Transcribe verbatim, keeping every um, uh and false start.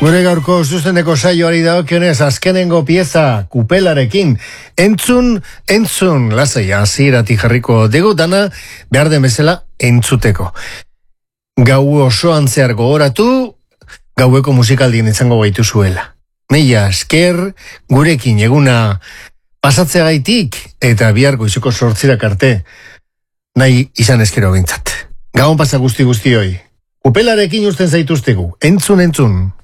Gure gaurko zuzeneko saioari dagokionez azkenengo pieza kupelarekin. Entzun, entzun, lasai hasieratik jarriko dugu dana behar den bezala entzuteko. Gau osoan zehar gogoratu, gaueko musikaldien izango gaitu zuela. Mila esker, gurekin eguna pasatzeagaitik eta bihar goizeko sortzirak arte nahi izan eskero bintzat. Gabon pasa guzti guzti hoi. Kupelarekin usten zaituztegu. Entzun, entzun.